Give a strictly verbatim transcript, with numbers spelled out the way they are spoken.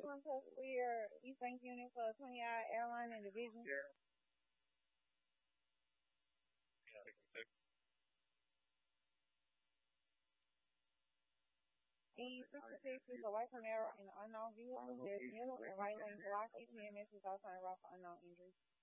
one plus we're East Bank unit for a twenty hour airline and division. Yeah. E sixty-six is a white Camaro in an unknown vehicle. There's yellow and white lanes blocked. A T M S is also en route for unknown injuries.